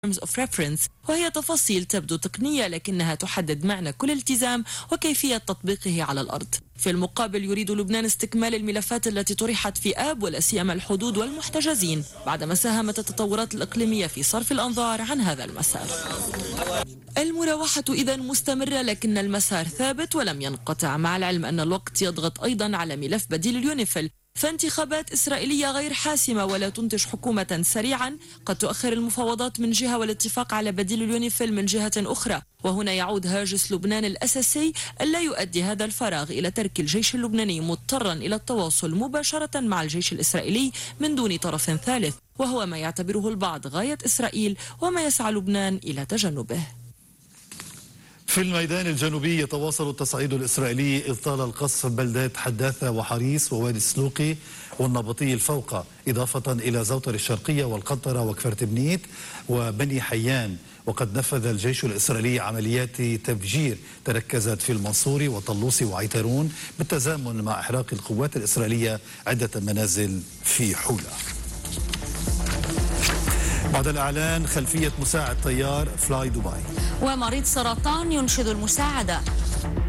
terms of reference، وهي تفاصيل تبدو تقنية لكنها تحدد معنى كل التزام وكيفية تطبيقه على الأرض. في المقابل يريد لبنان استكمال الملفات التي طرحت في آب ولا سيما الحدود والمحتجزين بعدما ساهمت التطورات الإقليمية في صرف الأنظار عن هذا المسار. المراوحة إذن مستمرة لكن المسار ثابت ولم ينقطع، مع العلم أن الوقت يضغط أيضا على ملف بديل اليونيفيل، فانتخابات إسرائيلية غير حاسمة ولا تنتج حكومة سريعا قد تؤخر المفاوضات من جهة والاتفاق على بديل اليونيفيل من جهة أخرى. وهنا يعود هاجس لبنان الأساسي ألا يؤدي هذا الفراغ إلى ترك الجيش اللبناني مضطرا إلى التواصل مباشرة مع الجيش الإسرائيلي من دون طرف ثالث، وهو ما يعتبره البعض غاية إسرائيل وما يسعى لبنان إلى تجنبه. في الميدان الجنوبي يتواصل التصعيد الإسرائيلي إذ طال القصف بلدات حداثة وحريص ووادي السلوقي والنبطي الفوقة، إضافة إلى زوطر الشرقية والقنطرة وكفر بنيت وبني حيان. وقد نفذ الجيش الإسرائيلي عمليات تفجير تركزت في المنصوري وطلوسي وعيترون بالتزامن مع إحراق القوات الإسرائيلية عدة منازل في حولة. بعد الإعلان خلفية مساعد طيار فلاي دبي. ومريض سرطان ينشد المساعدة.